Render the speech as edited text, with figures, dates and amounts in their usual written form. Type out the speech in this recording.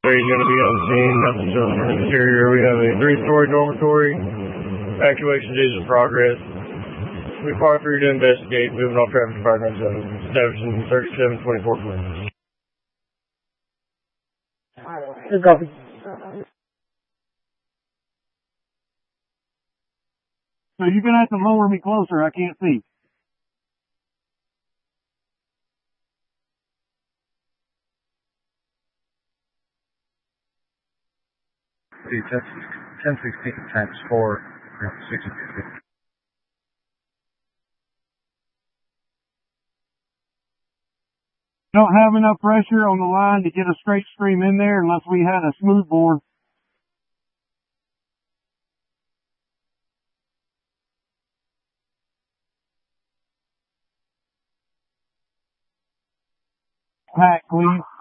He's going to be on scene. Nothing's on the interior. We have a 3-story dormitory. Evacuation is in progress. We fire through to investigate. Moving off traffic environment zone. Establishing 3724 kilometers. Good copy. So you're going to have to lower me closer. I can't see. See, 1016 times 4, 60. Don't have enough pressure on the line to get a straight stream in there unless we had a smooth bore. Pack, please.